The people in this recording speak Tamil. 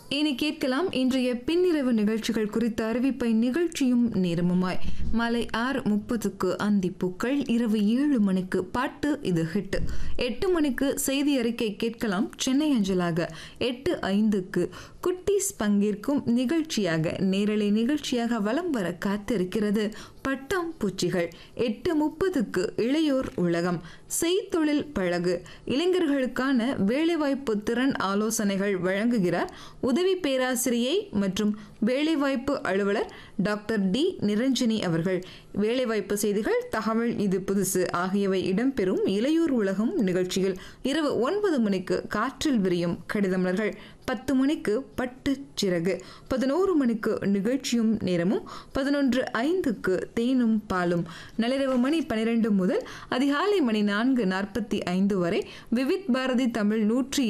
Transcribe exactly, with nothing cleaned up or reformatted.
இனி கேட்கலாம் இன்றைய பின்னிரவு நிகழ்ச்சிகள் குறித்த அறிவிப்பை நிகழ்ச்சியும் நேரமுமாய். மாலை ஆறு முப்பதுக்கு அந்திப்பூக்கள், இரவு ஏழு மணிக்கு பாட்டு இது ஹிட், எட்டு மணிக்கு செய்தி அறிக்கை கேட்கலாம் சென்னை அஞ்சலாக. எட்டு ஐந்துக்கு குட்டீஸ் பங்கேற்கும் நிகழ்ச்சியாக நேரலை நிகழ்ச்சியாக வலம் வர காத்திருக்கிறது பட்டாம் பூச்சிகள். எட்டு முப்பதுக்கு இளையோர் உலகம், செய்தொழில் பழகு, இளைஞர்களுக்கான வேலைவாய்ப்பு திறன் ஆலோசனைகள் வழங்குகிறார் உதவி பேராசிரியை மற்றும் வேலைவாய்ப்பு அலுவலர் டாக்டர் டி நிரஞ்சினி அவர்கள். வேலைவாய்ப்பு செய்திகள், தகவல் இது புதுசு ஆகியவை இடம்பெறும் இளையோர் உலகம் நிகழ்ச்சியில். இரவு ஒன்பது மணிக்கு காற்றில் விரியும் கடிதமலர்கள், பத்து மணிக்கு பட்டு சிறகு, பதினோரு மணிக்கு நிகழ்ச்சியும் நேரமும், பதினொன்று ஐந்துக்கு தேனும் பாலும். நள்ளிரவு மணி பனிரெண்டு முதல் அதிகாலை மணி நான்கு நாற்பத்தி ஐந்து வரை விவித் பாரதி தமிழ் நூற்றி